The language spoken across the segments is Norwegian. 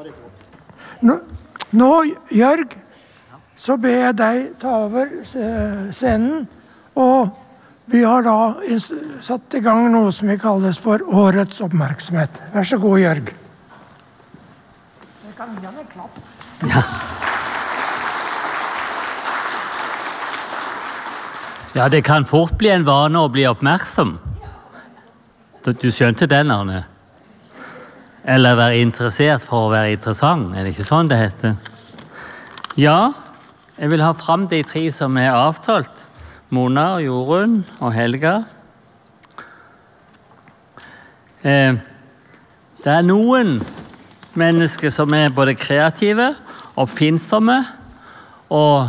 Nå, Jørg, så ber jeg deg ta over scenen, og vi har da satt i gang noe som vi kalles for årets oppmerksomhet. Vær så god, Jørg. Jeg kan gi han en klapp. Ja. Ja, det kan fort bli en vane å bli oppmerksom. Du skjønte den, Arne? Eller være interessert for å være interessant, er det ikke sånn det heter? Ja, jeg vil ha fram de 3 som er avtalt. Mona, Jorunn og Helga. Det er noen mennesker som er både kreative, oppfinnsomme og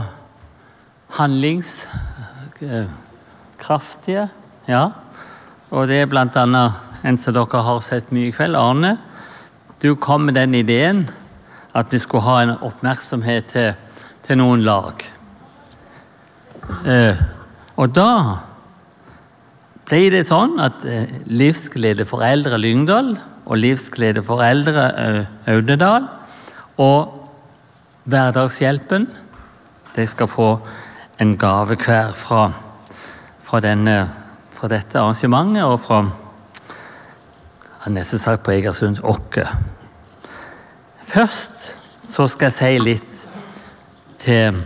handlingskraftige. Ja, og det er blant annet en som dere har sett mye i kveld, Arne. Du kom med den ideen at vi skulle ha en oppmerksomhet til noen lag. Og da ble det sånn at Livsglede for Eldre Lyngdal og Livsglede for Eldre Audnedal og Hverdagshjelpen, de skal få en gave hver fra dette arrangementet og fra nesten sagt på Egersunds Åkke. Først så skal jeg si litt til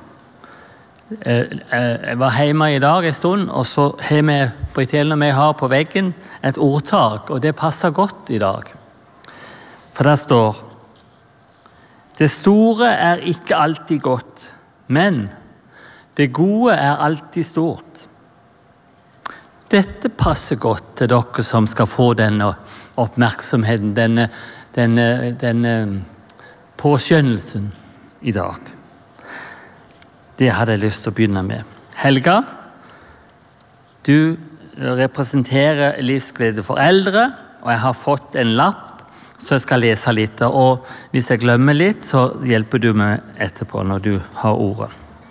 jeg var hjemme i dag en stund, og så har vi Britt-Helen og vi har på veggen et ordtak, og det passer godt i dag. For der står: det store er ikke alltid godt, men det gode er alltid stort. Dette passer godt til dere som skal få denne oppmerksomheten, denne påskjønnelsen i dag. Det hadde jeg lyst til å begynne med. Helga, du representerer Livsglede for Eldre, og jeg har fått en lapp, så jeg skal lese litt. Og hvis jeg glemmer litt, så hjelper du meg etterpå når du har ordet.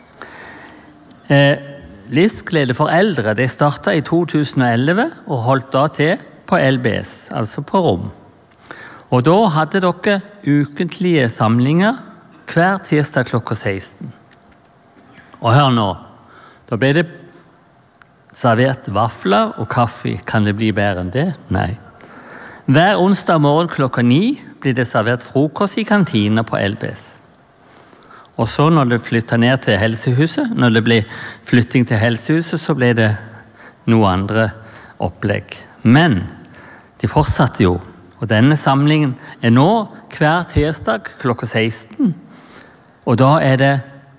Livsglede for Eldre, det startet i 2011 og holdt da til på LBS, altså på Rom. Og da hadde dere ukentlige samlinger hver tirsdag klokka 16. Og hør nå, da ble det servert vafler og kaffe. Kan det bli bedre enn det? Nei. Hver onsdag morgen klokka 9 blir det servert frokost i kantina på LBS. Og så når det flyttet ned til helsehuset, når det ble flytting til helsehuset, så ble det noe andre opplegg. Men de fortsatte jo, og denne samlingen er nå hver tirsdag klokka 16. Og da er det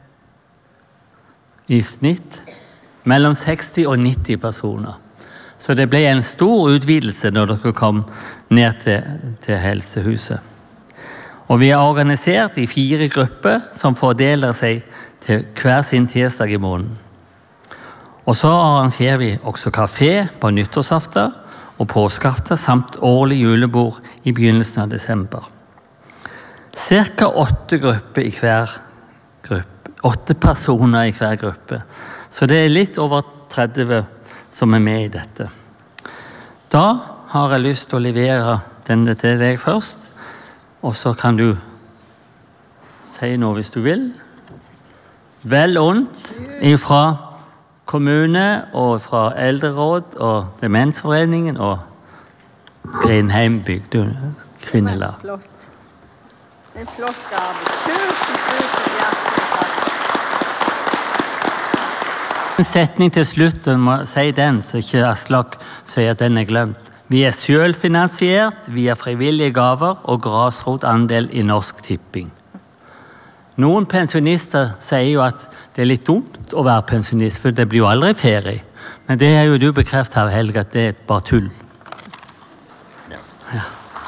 i snitt mellom 60 og 90 personer. Så det ble en stor utvidelse når dere kom ned til helsehuset. Og vi er organisert i 4 grupper som fordeler seg til hver sin tirsdag i måneden. Og så arrangerer vi også kafé på nyttårsaften og påskeaften samt årlig julebord i begynnelsen av desember. Cirka 8 grupper i hver gruppe. 8 personer i hver gruppe. Så det er litt over 30 som er med i dette. Da har jeg lyst til å levere denne til deg først, og så kan du si noe hvis du vil. Vel ondt fra kommune og fra Eldreråd og Demensforeningen og Grindheim bygde kvinnelag. Flott. En flott gave. Tusen hjertelig takk. En setning til slutt, jeg må si den, så ikke Aslak sier at den er glemt. Vi er selvfinansiert via frivillige gaver og grasrotandel i Norsk Tipping. Noen pensjonister sier jo at det er litt dumt å være pensjonist, for det blir jo aldri ferie. Men det er jo du bekreftet her, Helge, at det er bare tull. Ja.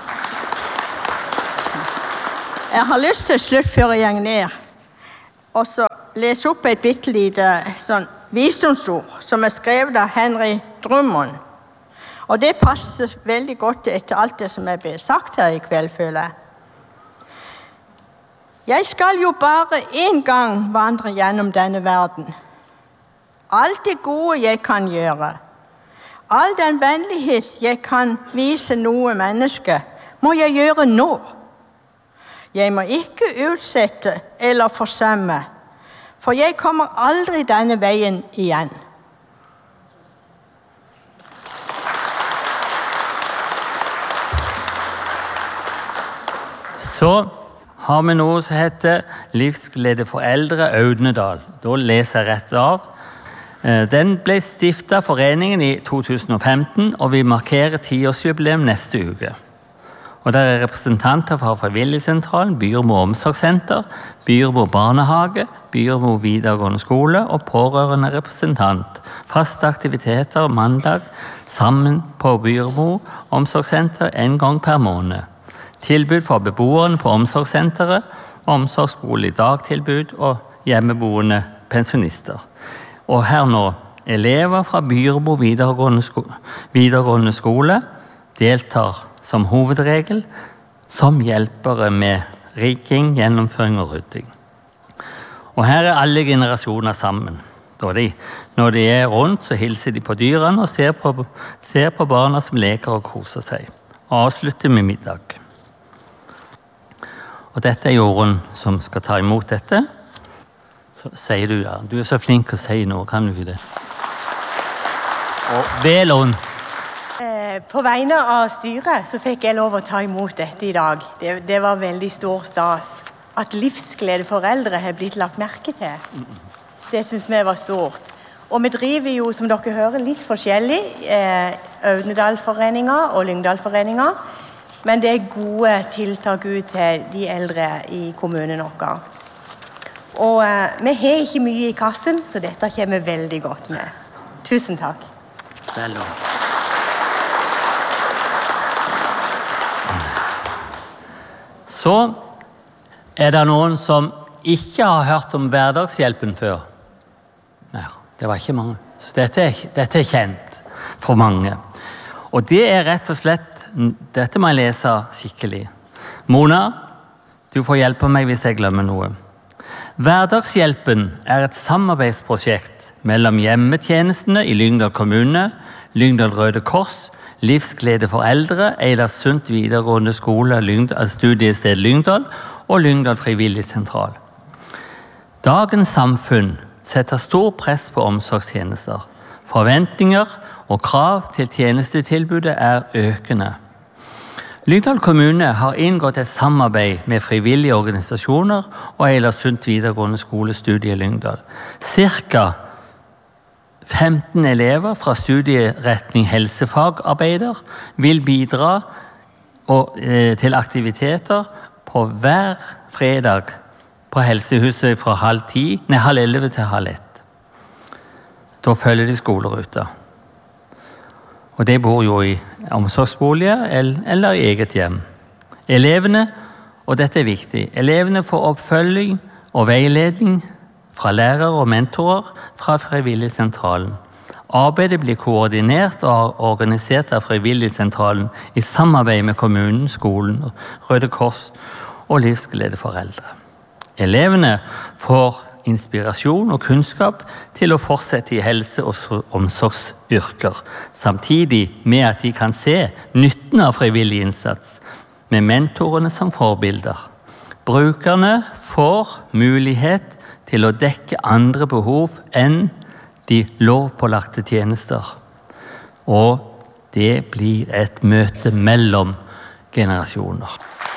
Jeg har lyst til slutt før jeg går ned, og så lese opp et bittelite sånn visdomsord som er skrevet av Henry Drummond. Og det passer veldig godt etter alt det som er blitt sagt her i kveld, føler jeg. Jeg skal jo bare en gang vandre gjennom denne verden. Alt det gode jeg kan gjøre, all den vennlighet jeg kan vise noe menneske, må jeg gjøre nå. Jeg må ikke utsette eller forsømme, for jeg kommer aldri denne veien igjen. Så har vi noe som heter Livsglede for eldre Audnedal. Da leser jeg rett av. Den ble stiftet foreningen i 2015, og vi markerer 10-årsjubileum neste uke. Og der er representanter fra Frivilligsentralen, Byrmo omsorgssenter, Byrmo barnehage, Byrmo videregående skole og pårørende representant. Faste aktiviteter mandag sammen på Byrmo omsorgssenter en gang per måned. Tilbud for beboerne på omsorgssenteret, omsorgsbolig dagtilbud og hjemmeboende pensjonister. Og her nå, elever fra Byrmo videregående skole deltar som hovedregel som hjelpere med riking, gjennomføring og rydding. Og her er alle generasjoner sammen. Når de er rundt, så hilser de på dyrene og ser på barna som leker og koser seg. Og avslutter med middag. Og dette er Jorunn som skal ta imot dette. Så sier du ja. Du er så flink å si noe, kan du ikke det? Og Velund. På vegne av styret så fikk jeg lov å ta imot dette i dag. Det var veldig stor stas. At livsglede foreldre har blitt lagt merke til. Det synes vi var stort. Og vi driver jo, som dere hører, litt forskjellig. Audnedalforeninger og Lyngdalforeninger. Men det er gode tiltak ut til de eldre i kommunen vår. Og vi har ikke mye i kassen, så dette kommer veldig godt med. Tusen takk. Velund. Så er det noen som ikke har hørt om hverdagshjelpen før. Nei, det var ikke mange. Så dette er kjent for mange. Og det er rett og slett, dette må jeg lese skikkelig. Mona, du får hjelpe meg hvis jeg glemmer noe. Hverdagshjelpen er et samarbeidsprosjekt mellom hjemmetjenestene i Lyngdal kommune, Lyngdal Røde Kors, Livsglede for eldre, Eidersundt videregående skole, studiested Lyngdal og Lyngdal Frivilligsentral. Dagens samfunn setter stor press på omsorgstjenester. Forventninger og krav til tjenestetilbudet er økende. Lyngdal kommune har inngått et samarbeid med frivillige organisasjoner og Eidersundt videregående skole, studie Lyngdal. Cirka 15 elever fra studieretning helsefagarbeider vil bidra til aktiviteter på hver fredag på helsehuset fra 10:30 til 10:30. Da følger de skoleruta. Og de bor jo i omsorgsboliger eller i eget hjem. Elevene, og dette er viktig, elevene får oppfølging og veiledning fra lærere og mentorer fra Frivilligsentralen. Arbeidet blir koordinert og organisert av Frivilligsentralen i samarbeid med kommunen, skolen, Røde Kors og Livsglede for eldre. Elevene får inspirasjon og kunnskap til å fortsette i helse- og omsorgsyrker, samtidig med at de kan se nytten av frivillig innsats, med mentorene som forbilder. Brukerne får mulighet til å dekke andre behov enn de lovpålagte tjenester. Og det blir et møte mellom generasjoner.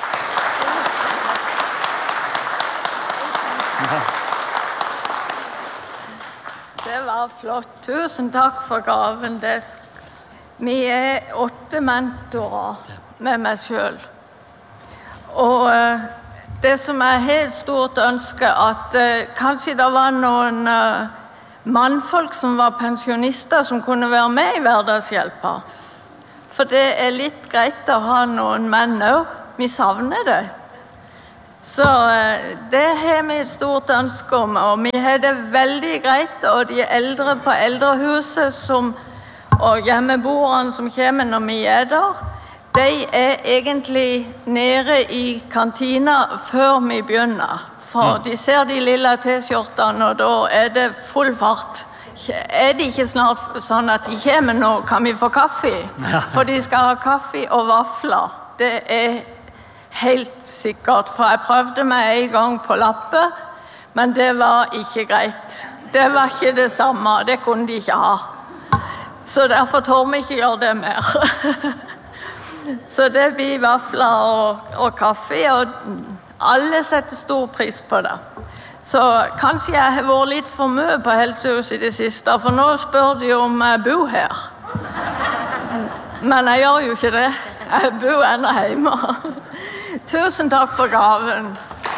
Det var flott. Tusen takk for gaven. Vi er 8 mentorer med meg selv. Og det som er helt stort ønske, at kanskje det var noen mannfolk som var pensjonister som kunne være med i hverdagshjelpa. For det er litt greit å ha noen menn også. Vi savner det. Så det har vi et stort ønske om, og vi har det veldig greit, og de eldre på eldrehuset og hjemmeboerne som kommer når vi er der, de er egentlig nede i kantina før vi begynner. For de ser de lille t-skjortene, og da er det full fart. Er det ikke snart sånn at de kommer nå, kan vi få kaffe? For de skal ha kaffe og vafler. Det er helt sikkert, for jeg prøvde meg en gang på lappe, men det var ikke greit. Det var ikke det samme, det kunne de ikke ha. Så derfor tør vi ikke gjøre det mer. Så det blir vafler og kaffe, og alle setter stor pris på det. Så kanskje jeg har vært litt for mye på helsehuset i det siste, for nå spør de om jeg bor her. Men jeg gjør jo ikke det. Jeg bor ennå hjemme. Tusen takk for gaven.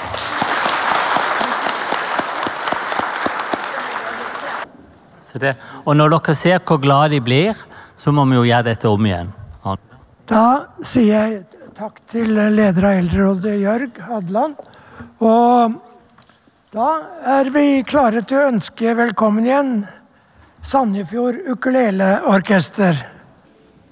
Og når dere ser hvor glad de blir, så må vi jo gjøre dette om igjen. Da sier jeg takk til leder av Eldrerådet, Jørg Hadland. Og da er vi klare til å ønske velkommen igjen Sandefjord Ukuleleorkester.